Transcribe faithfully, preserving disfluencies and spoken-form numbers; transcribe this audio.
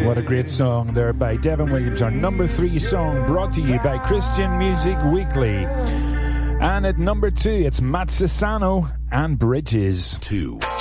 What a great song there by Devin Williams, our number three song, brought to you by Christian Music Weekly. And at number two, it's Matt Sassano and Bridges. Two.